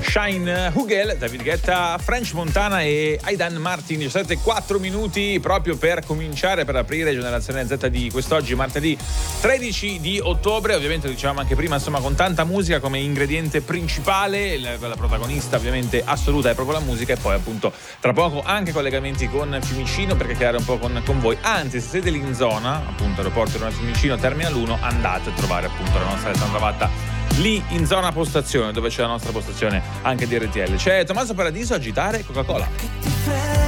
Shine Hugel, David Guetta, French Montana e Aidan Martin. 17:04 proprio per cominciare, per aprire Generazione Z di quest'oggi, martedì 13 di ottobre. Ovviamente lo dicevamo anche prima, insomma, con tanta musica come ingrediente principale, la protagonista ovviamente assoluta è proprio la musica, e poi appunto tra poco anche collegamenti con Fiumicino per chiacchierare un po' con voi. Anzi, se siete lì in zona, appunto aeroporto di Fiumicino, Terminal 1, andate a trovare appunto la nostra Alessandra Vatta lì in zona postazione, dove c'è la nostra postazione anche di RTL. C'è Tommaso Paradiso, Agitare Coca-Cola.